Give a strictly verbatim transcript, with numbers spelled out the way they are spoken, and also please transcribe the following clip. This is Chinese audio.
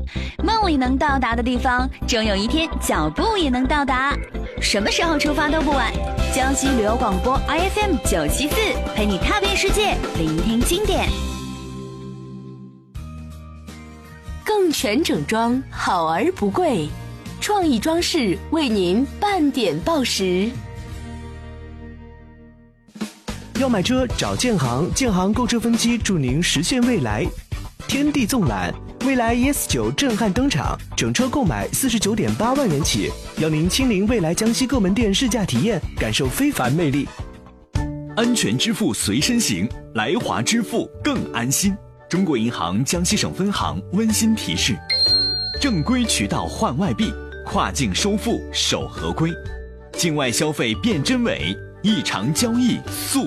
梦里能到达的地方，终有一天脚步也能到达。什么时候出发都不晚。江西旅游广播 I F M 九七四，陪你踏遍世界，聆听经典。 更全整装，好而不贵，创意装饰为您半点报时。 要买车找建行，建行购车分期助您实现未来。天地纵览，蔚来 E S 九震撼登场，整车购买四十九点八万元起，邀您亲临蔚来江西各门店试驾体验，感受非凡魅力。 安全支付随身行，来华支付更安心。中国银行江西省分行温馨提示：正规渠道换外币，跨境收付守合规，境外消费辨真伪，异常交易速